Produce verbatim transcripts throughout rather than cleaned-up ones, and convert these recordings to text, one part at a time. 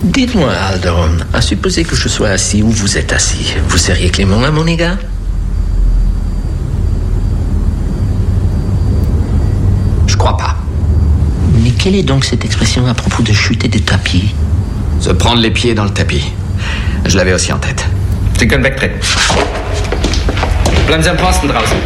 Dites-moi, Alderon, à supposer que je sois assis où vous êtes assis, vous seriez clément à mon égard? Je crois pas. Mais quelle est donc cette expression à propos de chuter des tapis? Se prendre les pieds dans le tapis. Je l'avais aussi en tête. Sie können wegtreten. Bleiben Sie am Posten draußen.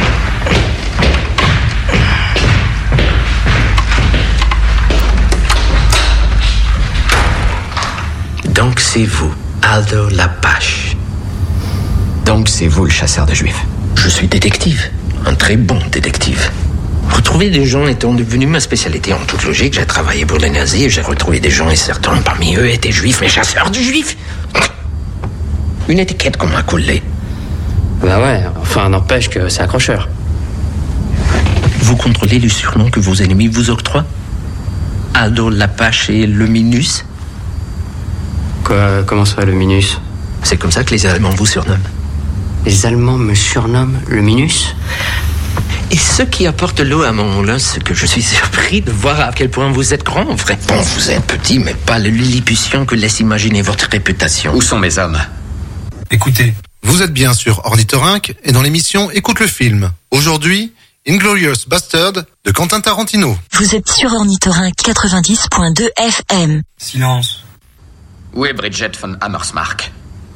Donc c'est vous, Aldo Lapache. Donc c'est vous le chasseur de juifs. Je suis détective, un très bon détective. Retrouver des gens étant devenu ma spécialité en toute logique. J'ai travaillé pour les nazis et j'ai retrouvé des gens et certains parmi eux étaient juifs, mais chasseurs de juifs. Une étiquette qu'on m'a collée. Bah ouais, enfin n'empêche que c'est accrocheur. Vous contrôlez le surnom que vos ennemis vous octroient? Aldo Lapache et le Minus? Quoi, comment ça, le Minus? C'est comme ça que les Allemands vous surnomment. Les Allemands me surnomment le Minus? Et ce qui apporte l'eau à mon moulin, c'est que je suis surpris de voir à quel point vous êtes grand, vrai. Bon, vous êtes petit, mais pas le lilliputien que laisse imaginer votre réputation. Où sont mes hommes? Écoutez, vous êtes bien sur Ornithorynque et dans l'émission Écoute le film. Aujourd'hui, Inglourious Bastard de Quentin Tarantino. Vous êtes sur Ornithorynque quatre-vingt-dix point deux F M. Silence. Où est Bridget von Hammersmark?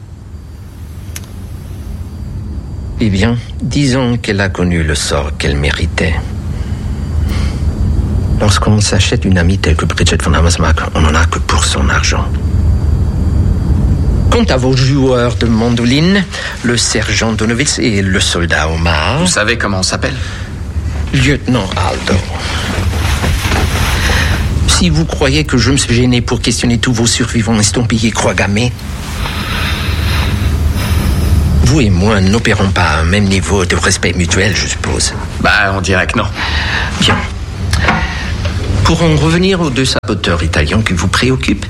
Eh bien, disons qu'elle a connu le sort qu'elle méritait. Lorsqu'on s'achète une amie telle que Bridget von Hammersmark, on n'en a que pour son argent. Quant à vos joueurs de mandoline, le sergent Donowitz et le soldat Omar... Vous savez comment on s'appelle? Lieutenant Aldo. Si vous croyez que je me suis gêné pour questionner tous vos survivants estampillés croix gammée, vous et moi n'opérons pas à un même niveau de respect mutuel, je suppose. Bah, on dirait que non. Bien. Pour en revenir aux deux saboteurs italiens qui vous préoccupent,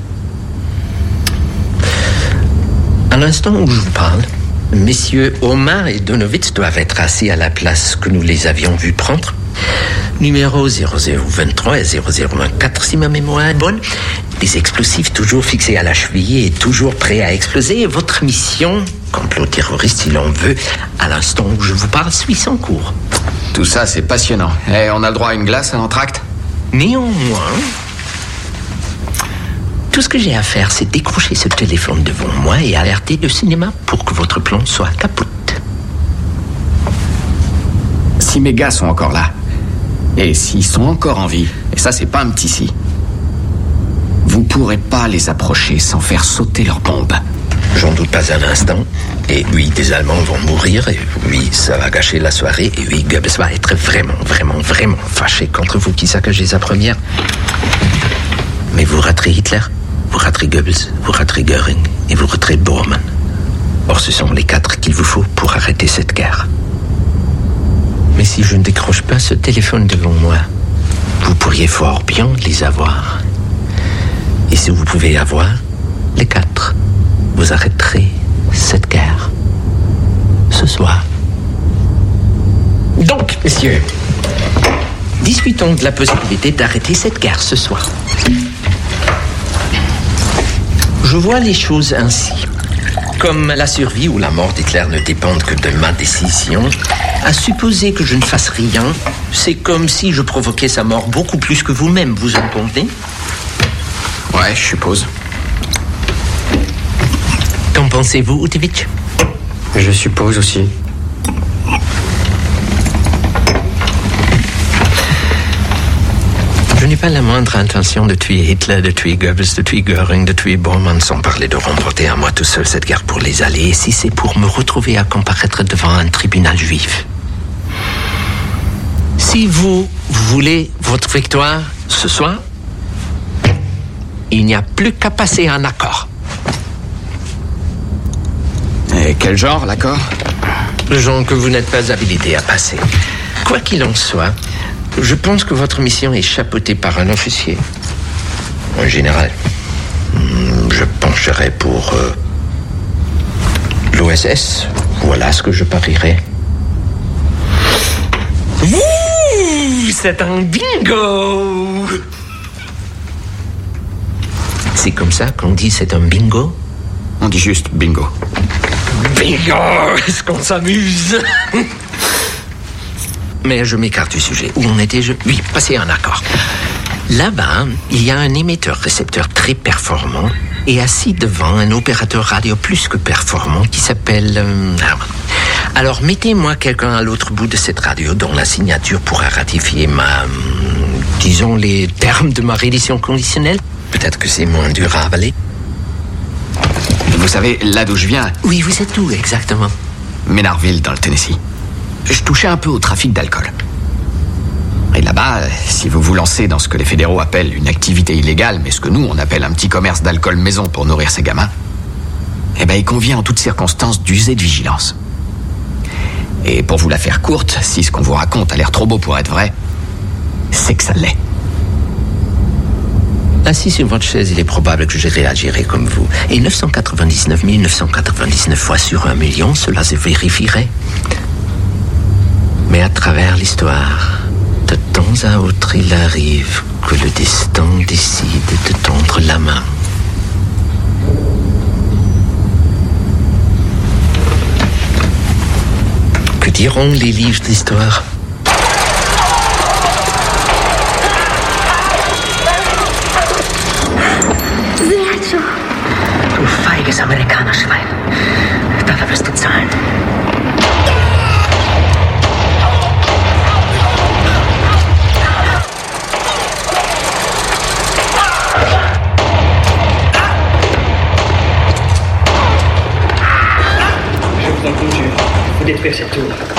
à l'instant où je vous parle, messieurs Omar et Donowitz doivent être assis à la place que nous les avions vus prendre. Numéro zéro zéro vingt-trois et zéro zéro vingt-quatre, si ma mémoire est bonne. Des explosifs toujours fixés à la cheville et toujours prêts à exploser. Et votre mission, complot terroriste si l'on veut, à l'instant où je vous parle, suit son cours. Tout ça, c'est passionnant. Et on a le droit à une glace à l'entracte? Néanmoins, tout ce que j'ai à faire, c'est décrocher ce téléphone devant moi et alerter le cinéma pour que votre plan soit capote. Si mes gars sont encore là, et s'ils sont encore en vie, et ça, c'est pas un petit si, vous pourrez pas les approcher sans faire sauter leurs bombes. J'en doute pas un instant. Et oui, des Allemands vont mourir. Et oui, ça va gâcher la soirée. Et oui, Goebbels va être vraiment, vraiment, vraiment fâché contre vous qui saccagez sa première. Mais vous raterez Hitler, vous raterez Goebbels, vous raterez Göring et vous raterez Bormann. Or, ce sont les quatre qu'il vous faut pour arrêter cette guerre. Mais si je ne décroche pas ce téléphone devant moi, vous pourriez fort bien les avoir. Et si vous pouvez avoir les quatre, vous arrêterez cette guerre ce soir. Donc, messieurs, discutons de la possibilité d'arrêter cette guerre ce soir. Je vois les choses ainsi. Comme la survie ou la mort d'Hitler ne dépendent que de ma décision, à supposer que je ne fasse rien, c'est comme si je provoquais sa mort beaucoup plus que vous-même, vous en convenez? Ouais, je suppose. Qu'en pensez-vous, Outevich? Je suppose aussi. Je n'ai pas la moindre intention de tuer Hitler, de tuer Goebbels, de tuer Göring, de tuer Bormann, sans parler de remporter à moi tout seul cette guerre pour les Alliés, et si c'est pour me retrouver à comparaître devant un tribunal juif. Si vous voulez votre victoire ce soir, il n'y a plus qu'à passer un accord. Et quel genre, l'accord? Le genre que vous n'êtes pas habilité à passer. Quoi qu'il en soit, je pense que votre mission est chapeautée par un officier. Un général. Je pencherai pour euh, l'O S S. Voilà ce que je parierais. Ouh, c'est un bingo! C'est comme ça qu'on dit c'est un bingo? On dit juste bingo. Bingo! Est-ce qu'on s'amuse? Mais je m'écarte du sujet. Où en étais-je? Oui, passer un accord. Là-bas, il y a un émetteur-récepteur très performant et assis devant un opérateur radio plus que performant qui s'appelle... Euh, alors, mettez-moi quelqu'un à l'autre bout de cette radio dont la signature pourra ratifier ma... Euh, disons les termes de ma reddition conditionnelle. Peut-être que c'est moins dur à avaler. Vous savez, là d'où je viens... Oui, vous êtes où exactement? Menardville, dans le Tennessee. Je touchais un peu au trafic d'alcool. Et là-bas, si vous vous lancez dans ce que les fédéraux appellent une activité illégale, mais ce que nous, on appelle un petit commerce d'alcool maison pour nourrir ses gamins, eh ben, il convient en toutes circonstances d'user de vigilance. Et pour vous la faire courte, si ce qu'on vous raconte a l'air trop beau pour être vrai, c'est que ça l'est. Assis sur votre chaise, il est probable que je réagirai comme vous. Et neuf cent quatre-vingt-dix-neuf mille neuf cent quatre-vingt-dix-neuf fois sur un million, cela se vérifierait. Mais à travers l'histoire, de temps à autre, il arrive que le destin décide de tendre la main. Que diront les livres d'histoire? Du feiges Amerikanerschwein. Dafür wirst du zahlen. Je vous en conjure, faut détruire cette tour.